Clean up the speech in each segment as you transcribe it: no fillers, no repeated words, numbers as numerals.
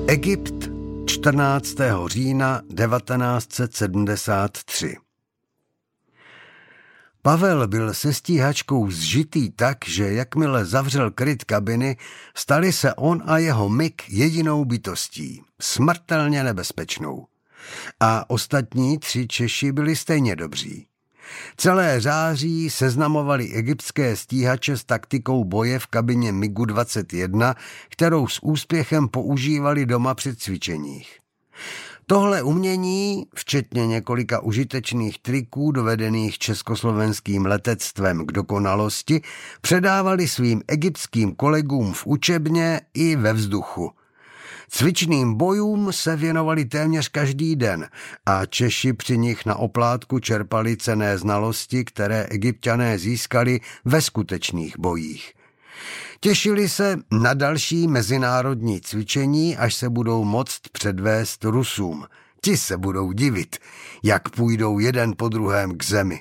Egypt 14. října 1973. Pavel byl se stíhačkou zžitý tak, že jakmile zavřel kryt kabiny, stali se on a jeho MiG jedinou bytostí, smrtelně nebezpečnou. A ostatní 3 Češi byli stejně dobří. Celé září seznamovali egyptské stíhače s taktikou boje v kabině MiGu 21, kterou s úspěchem používali doma při cvičeních. Tohle umění, včetně několika užitečných triků dovedených československým letectvem k dokonalosti, předávali svým egyptským kolegům v učebně i ve vzduchu. Cvičným bojům se věnovali téměř každý den a Češi při nich na oplátku čerpali cenné znalosti, které Egypťané získali ve skutečných bojích. Těšili se na další mezinárodní cvičení, až se budou moct předvést Rusům. Ti se budou divit, jak půjdou jeden po druhém k zemi.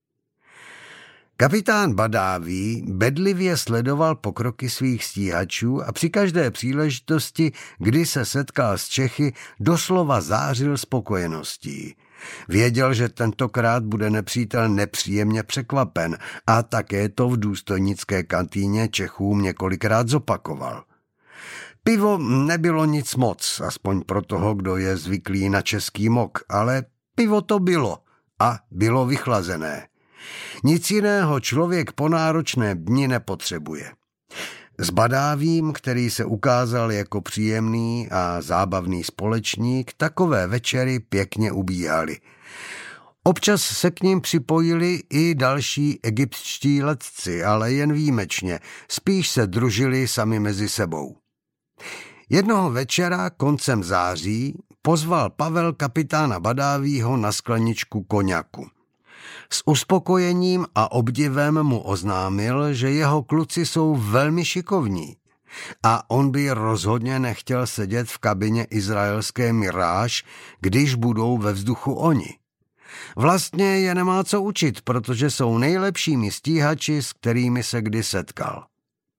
Kapitán Badáví bedlivě sledoval pokroky svých stíhačů a při každé příležitosti, kdy se setkal s Čechy, doslova zářil spokojeností. Věděl, že tentokrát bude nepřítel nepříjemně překvapen a také to v důstojnické kantýně Čechům několikrát zopakoval. Pivo nebylo nic moc, aspoň pro toho, kdo je zvyklý na český mok, ale pivo to bylo a bylo vychlazené. Nic jiného člověk po náročné dni nepotřebuje. S Badávím, který se ukázal jako příjemný a zábavný společník, takové večery pěkně ubíhaly. Občas se k ním připojili i další egyptští letci, ale jen výjimečně, spíš se družili sami mezi sebou. Jednoho večera koncem září pozval Pavel kapitána Badávího na skleničku koňaku. S uspokojením a obdivem mu oznámil, že jeho kluci jsou velmi šikovní a on by rozhodně nechtěl sedět v kabině izraelské Mirage, když budou ve vzduchu oni. Vlastně je nemá co učit, protože jsou nejlepšími stíhači, s kterými se kdy setkal.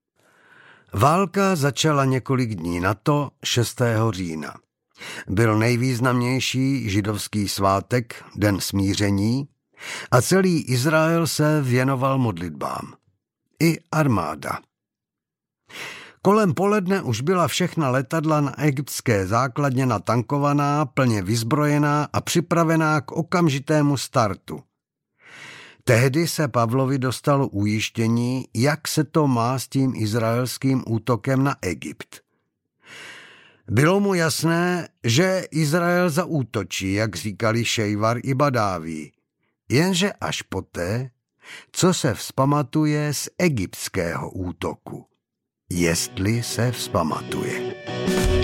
Válka začala několik dní na to, 6. října. Byl nejvýznamnější židovský svátek, Den smíření, a celý Izrael se věnoval modlitbám. I armáda. Kolem poledne už byla všechna letadla na egyptské základně natankovaná, plně vyzbrojená a připravená k okamžitému startu. Tehdy se Pavlovi dostalo ujištění, jak se to má s tím izraelským útokem na Egypt. Bylo mu jasné, že Izrael zaútočí, jak říkali Šejvar i Badáví, jenže až poté, co se vzpamatuje z egyptského útoku. Jestli se vzpamatuje.